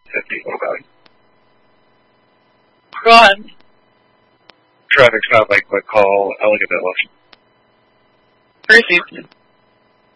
50, what about it? Go on. Traffic stop by quick call, Elegant at Left. Received.